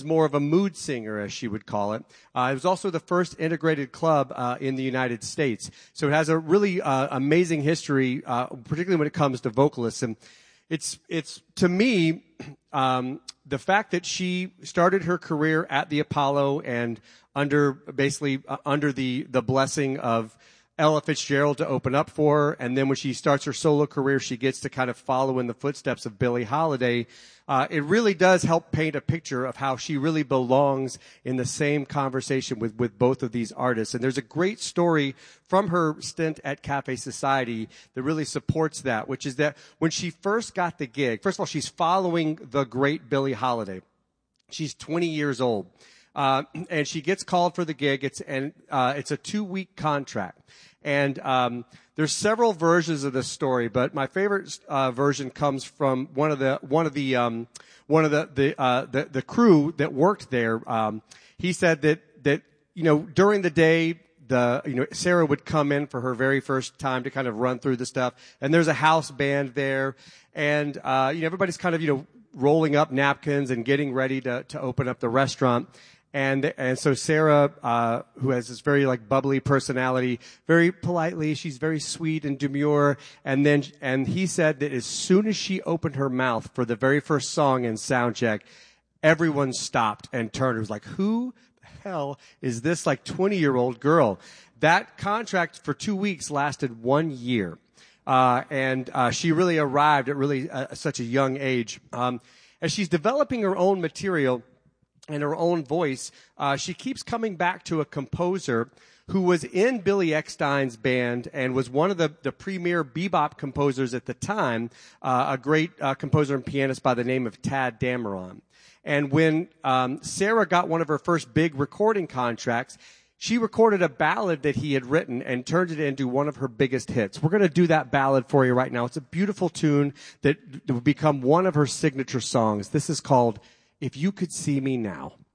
more of a mood singer, as she would call it. It was also the first integrated club in the United States. So it has a really amazing history, particularly when it comes to vocalists. And it's to me, the fact that she started her career at the Apollo and under the blessing of Ella Fitzgerald to open up for her, and then when she starts her solo career, she gets to kind of follow in the footsteps of Billie Holiday. It really does help paint a picture of how she really belongs in the same conversation with both of these artists. And there's a great story from her stint at Cafe Society that really supports that, which is that when she first got the gig, first of all, she's following the great Billie Holiday. She's 20 years old. And she gets called for the gig. It's a 2-week contract. And there's several versions of this story, but my favorite version comes from one of the crew that worked there. He said that during the day, Sarah would come in for her very first time to kind of run through the stuff, and there's a house band there, and everybody's kind of rolling up napkins and getting ready to open up the restaurant. And so Sarah, who has this very bubbly personality, very politely, she's very sweet and demure. And he said that as soon as she opened her mouth for the very first song in soundcheck, everyone stopped and turned. It was like, who the hell is this 20-year-old girl? That contract for 2 weeks lasted 1 year. And she really arrived at really such a young age. As she's developing her own material and her own voice, she keeps coming back to a composer who was in Billy Eckstine's band and was one of the premier bebop composers at the time, a great composer and pianist by the name of Tad Dameron. And when Sarah got one of her first big recording contracts, she recorded a ballad that he had written and turned it into one of her biggest hits. We're going to do that ballad for you right now. It's a beautiful tune that will become one of her signature songs. This is called If You Could See Me Now.